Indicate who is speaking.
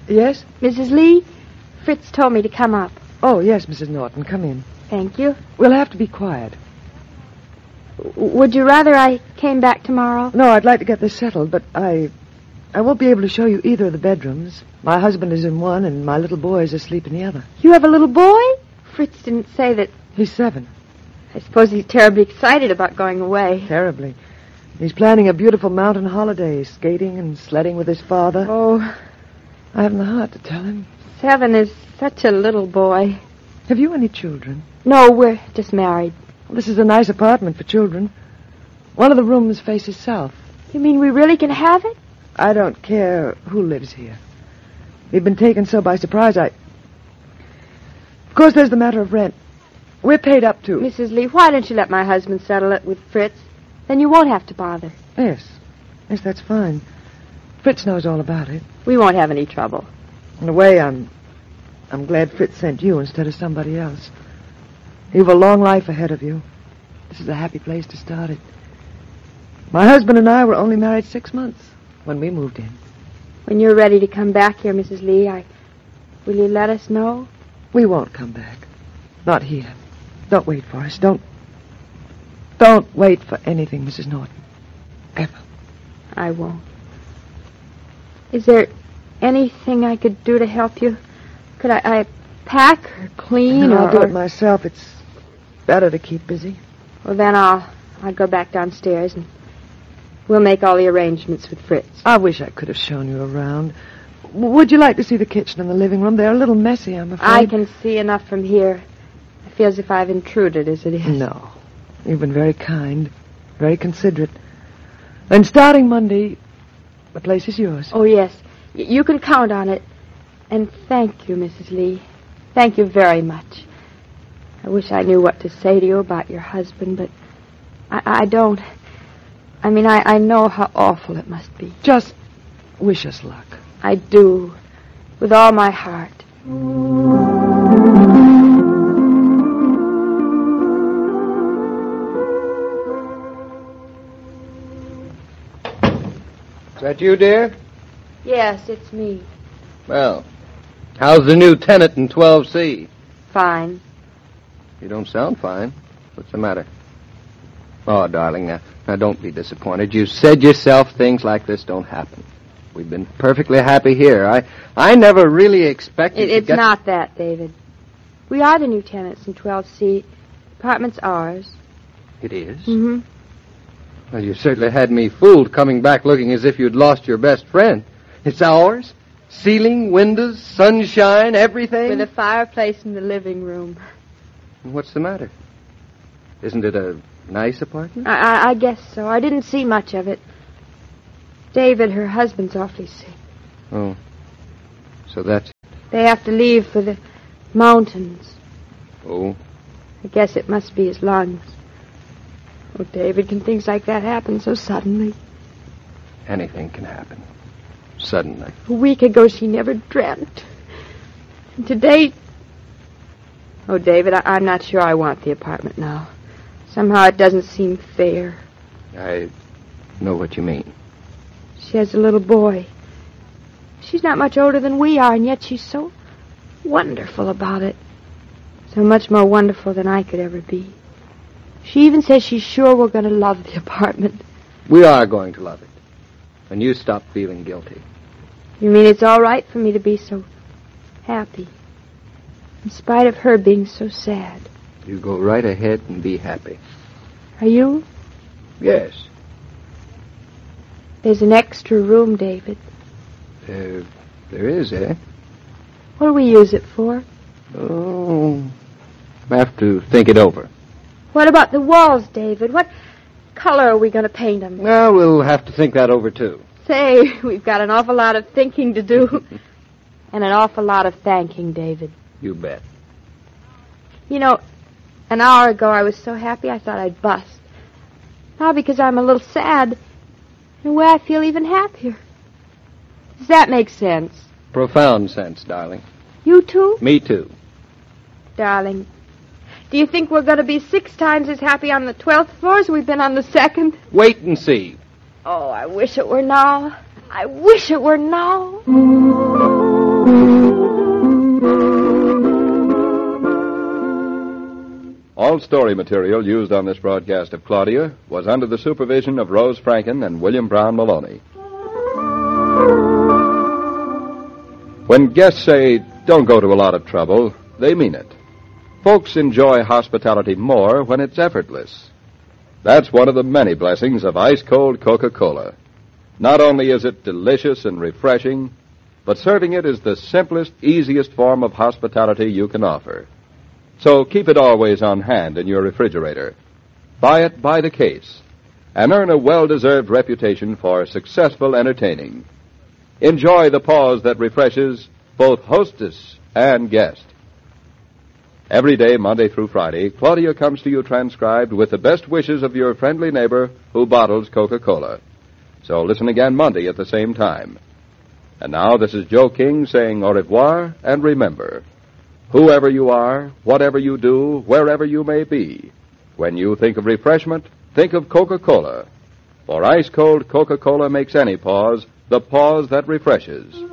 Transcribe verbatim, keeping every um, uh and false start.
Speaker 1: Yes?
Speaker 2: Missus Lee, Fritz told me to come up.
Speaker 1: Oh, yes, Missus Norton. Come in.
Speaker 2: Thank you.
Speaker 1: We'll have to be quiet.
Speaker 2: W- would you rather I came back tomorrow?
Speaker 1: No, I'd like to get this settled, but I... I won't be able to show you either of the bedrooms. My husband is in one, and my little boy is asleep in the other.
Speaker 2: You have a little boy? Fritz didn't say that...
Speaker 1: He's seven.
Speaker 2: I suppose he's terribly excited about going away.
Speaker 1: Terribly. He's planning a beautiful mountain holiday, skating and sledding with his father.
Speaker 2: Oh,
Speaker 1: I haven't the heart to tell him.
Speaker 2: seven is such a little boy.
Speaker 1: Have you any children?
Speaker 2: No, we're just married.
Speaker 1: Well, this is a nice apartment for children. One of the rooms faces south.
Speaker 2: You mean we really can have it?
Speaker 1: I don't care who lives here. We've been taken so by surprise, I... Of course, there's the matter of rent. We're paid up to...
Speaker 2: Missus Lee, why don't you let my husband settle it with Fritz? Then you won't have to bother.
Speaker 1: Yes. Yes, that's fine. Fritz knows all about it.
Speaker 2: We won't have any trouble.
Speaker 1: In a way, I'm... I'm glad Fritz sent you instead of somebody else. You've a long life ahead of you. This is a happy place to start it. My husband and I were only married six months when we moved in.
Speaker 2: When you're ready to come back here, Missus Lee, I... will you let us know?
Speaker 1: We won't come back. Not here. Don't wait for us. Don't... Don't wait for anything, Missus Norton. Ever.
Speaker 2: I won't. Is there anything I could do to help you? Could I, I pack or clean
Speaker 1: No,
Speaker 2: or...
Speaker 1: I'll do it myself. It's better to keep busy.
Speaker 2: Well, then I'll, I'll go back downstairs and we'll make all the arrangements with Fritz.
Speaker 1: I wish I could have shown you around. W- would you like to see the kitchen and the living room? They're a little messy, I'm afraid.
Speaker 2: I can see enough from here. I feel as if I've intruded as it is.
Speaker 1: No. You've been very kind, very considerate. And starting Monday, the place is yours.
Speaker 2: Oh, yes. Y- you can count on it. And thank you, Missus Lee. Thank you very much. I wish I knew what to say to you about your husband, but I, I don't. I mean, I, I know how awful it must be.
Speaker 1: Just wish us luck.
Speaker 2: I do, with all my heart.
Speaker 3: Is that you, dear?
Speaker 2: Yes, it's me.
Speaker 3: Well, how's the new tenant in twelve C?
Speaker 2: Fine.
Speaker 3: You don't sound fine. What's the matter? Oh, darling, now, now don't be disappointed. You said yourself things like this don't happen. We've been perfectly happy here. I I never really expected
Speaker 2: It,
Speaker 3: to
Speaker 2: it's
Speaker 3: get...
Speaker 2: not that, David. We are the new tenants in twelve C. Apartment's ours.
Speaker 3: It is?
Speaker 2: Mm-hmm.
Speaker 3: Well, you certainly had me fooled coming back looking as if you'd lost your best friend. It's ours? Ceiling, windows, sunshine, everything?
Speaker 2: With a fireplace in the living room.
Speaker 3: What's the matter? Isn't it a nice apartment?
Speaker 2: I, I, I guess so. I didn't see much of it. David, her husband's awfully sick.
Speaker 3: Oh. So that's...
Speaker 2: They have to leave for the mountains.
Speaker 3: Oh.
Speaker 2: I guess it must be his lungs. Oh, David, can things like that happen so suddenly?
Speaker 3: Anything can happen. Suddenly.
Speaker 2: A week ago, she never dreamt. And today... Oh, David, I, I'm not sure I want the apartment now. Somehow it doesn't seem fair.
Speaker 3: I know what you mean.
Speaker 2: She has a little boy. She's not much older than we are, and yet she's so wonderful about it. So much more wonderful than I could ever be. She even says she's sure we're going to love the apartment.
Speaker 3: We are going to love it. When you stop feeling guilty.
Speaker 2: You mean it's all right for me to be so happy, in spite of her being so sad?
Speaker 3: You go right ahead and be happy.
Speaker 2: Are you?
Speaker 3: Yes.
Speaker 2: There's an extra room, David.
Speaker 3: There, there is, eh?
Speaker 2: What do we use it for?
Speaker 3: Oh, I have to think it over.
Speaker 2: What about the walls, David? What color are we going to paint them?
Speaker 3: Well, we'll have to think that over, too.
Speaker 2: Say, we've got an awful lot of thinking to do. And an awful lot of thanking, David.
Speaker 3: You bet.
Speaker 2: You know, an hour ago I was so happy I thought I'd bust. Now because I'm a little sad, in a way I feel even happier. Does that make sense?
Speaker 3: Profound sense, darling.
Speaker 2: You too?
Speaker 3: Me too.
Speaker 2: Darling, do you think we're going to be six times as happy on the twelfth floor as we've been on the second?
Speaker 3: Wait and see.
Speaker 2: Oh, I wish it were now. I wish it were now.
Speaker 4: All story material used on this broadcast of Claudia was under the supervision of Rose Franken and William Brown Maloney. When guests say, don't go to a lot of trouble, they mean it. Folks enjoy hospitality more when it's effortless. That's one of the many blessings of ice-cold Coca-Cola. Not only is it delicious and refreshing, but serving it is the simplest, easiest form of hospitality you can offer. So keep it always on hand in your refrigerator. Buy it by the case, and earn a well-deserved reputation for successful entertaining. Enjoy the pause that refreshes both hostess and guest. Every day, Monday through Friday, Claudia comes to you transcribed with the best wishes of your friendly neighbor who bottles Coca-Cola. So listen again Monday at the same time. And now, this is Joe King saying au revoir, and remember, whoever you are, whatever you do, wherever you may be, when you think of refreshment, think of Coca-Cola. For ice-cold Coca-Cola makes any pause the pause that refreshes.